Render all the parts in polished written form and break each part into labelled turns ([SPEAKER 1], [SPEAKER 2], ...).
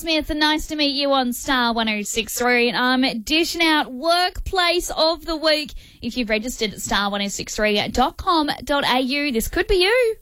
[SPEAKER 1] Smith, nice to meet you on Star 106.3. And I'm dishing out Workplace of the Week. If you've registered at star1063.com.au, this could be you.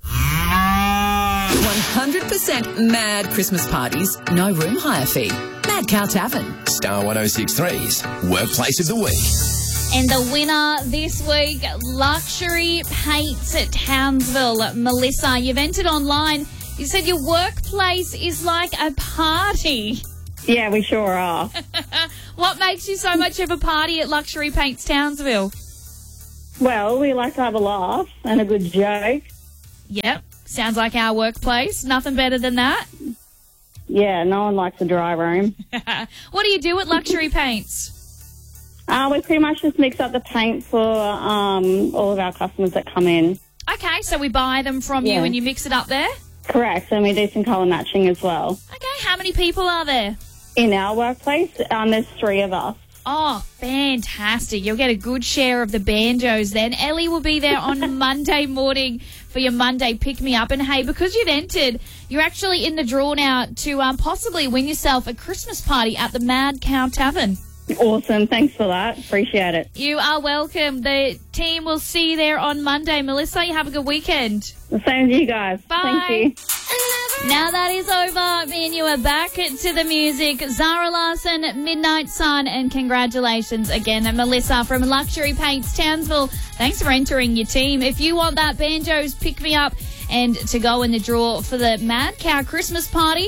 [SPEAKER 2] 100% mad Christmas parties, no room hire fee. Mad Cow Tavern.
[SPEAKER 3] Star 106.3's Workplace of the Week.
[SPEAKER 1] And the winner this week, Luxury Paints at Townsville. Melissa, you've entered online. You said your workplace is like a party.
[SPEAKER 4] Yeah, we sure are.
[SPEAKER 1] What makes you so much of a party at Luxury Paints Townsville?
[SPEAKER 4] Well, we like to have a laugh and a good joke.
[SPEAKER 1] Yep, sounds like our workplace. Nothing better than that.
[SPEAKER 4] Yeah, no one likes a dry room.
[SPEAKER 1] What do you do at Luxury Paints?
[SPEAKER 4] We pretty much just mix up the paint for all of our customers that come in.
[SPEAKER 1] Okay, so we buy them from you and you mix it up there?
[SPEAKER 4] Correct, and we do some colour matching as well.
[SPEAKER 1] Okay, how many people are there?
[SPEAKER 4] In our workplace, there's 3 of us.
[SPEAKER 1] Oh, fantastic. You'll get a good share of the banjos then. Ellie will be there on Monday morning for your Monday pick-me-up. And, hey, because you've entered, you're actually in the draw now to possibly win yourself a Christmas party at the Mad Cow Tavern.
[SPEAKER 4] Awesome. Thanks for that. Appreciate it.
[SPEAKER 1] You are welcome. The team will see you there on Monday. Melissa, you have a good weekend.
[SPEAKER 4] The same to you guys.
[SPEAKER 1] Bye.
[SPEAKER 4] Thank you.
[SPEAKER 1] Now that is over. Me and you are back to the music. Zara Larson, Midnight Sun, and congratulations again, Melissa from Luxury Paints Townsville. Thanks for entering your team. If you want that banjos pick-me-up and to go in the draw for the Mad Cow Christmas party,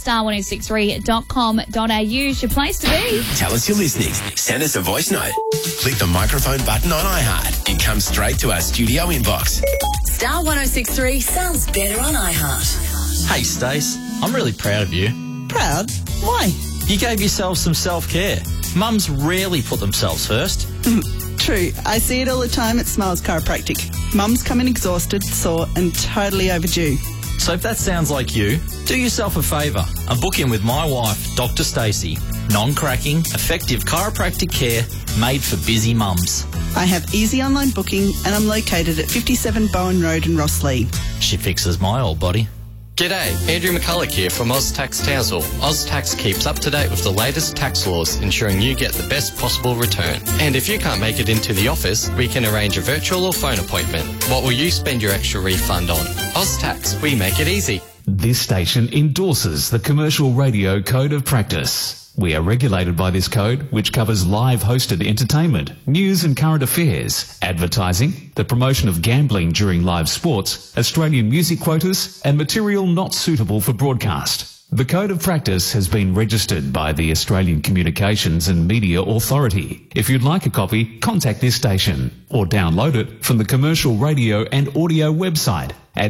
[SPEAKER 1] star1063.com.au is your place to be.
[SPEAKER 3] Tell us you're listening. Send us a voice note. Click the microphone button on iHeart. It comes straight to our studio inbox.
[SPEAKER 2] Star 106.3 sounds better on iHeart.
[SPEAKER 5] Hey, Stace, I'm really proud of you.
[SPEAKER 6] Proud? Why?
[SPEAKER 5] You gave yourself some self-care. Mums rarely put themselves first.
[SPEAKER 6] True. I see it all the time at Smiles Chiropractic. Mums come in exhausted, sore and totally overdue.
[SPEAKER 5] So if that sounds like you, do yourself a favour and book in with my wife, Dr. Stacey. Non-cracking, effective chiropractic care made for busy mums.
[SPEAKER 6] I have easy online booking and I'm located at 57 Bowen Road in Rosslea.
[SPEAKER 5] She fixes my old body.
[SPEAKER 7] G'day, Andrew McCulloch here from OzTax Townsville. OzTax keeps up to date with the latest tax laws, ensuring you get the best possible return. And if you can't make it into the office, we can arrange a virtual or phone appointment. What will you spend your extra refund on? OzTax, we make it easy.
[SPEAKER 8] This station endorses the Commercial Radio Code of Practice. We are regulated by this code, which covers live hosted entertainment, news and current affairs, advertising, the promotion of gambling during live sports, Australian music quotas, and material not suitable for broadcast. The Code of Practice has been registered by the Australian Communications and Media Authority. If you'd like a copy, contact this station or download it from the Commercial Radio and Audio website at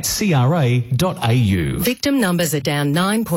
[SPEAKER 8] cra.au.
[SPEAKER 9] Victim numbers are down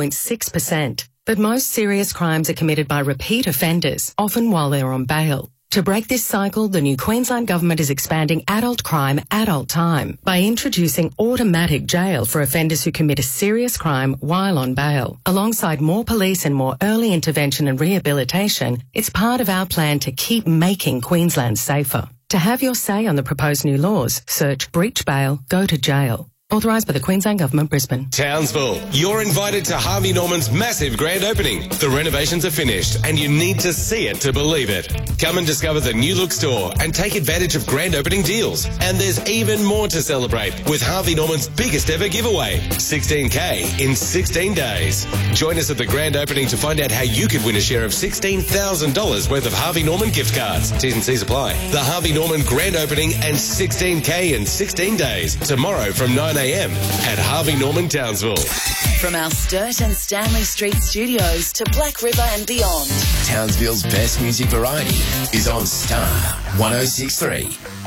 [SPEAKER 9] 9.6%. But most serious crimes are committed by repeat offenders, often while they're on bail. To break this cycle, the new Queensland Government is expanding adult crime, adult time by introducing automatic jail for offenders who commit a serious crime while on bail. Alongside more police and more early intervention and rehabilitation, it's part of our plan to keep making Queensland safer. To have your say on the proposed new laws, search breach bail, go to jail. Authorised by the Queensland Government, Brisbane.
[SPEAKER 10] Townsville, you're invited to Harvey Norman's massive grand opening. The renovations are finished and you need to see it to believe it. Come and discover the new look store and take advantage of grand opening deals. And there's even more to celebrate with Harvey Norman's biggest ever giveaway, 16K in 16 days. Join us at the grand opening to find out how you could win a share of $16,000 worth of Harvey Norman gift cards. T's and C's apply. The Harvey Norman grand opening and 16K in 16 days. Tomorrow from 9 a.m. at Harvey Norman Townsville.
[SPEAKER 2] From our Sturt and Stanley Street studios to Black River and beyond.
[SPEAKER 3] Townsville's best music variety is on Star 106.3.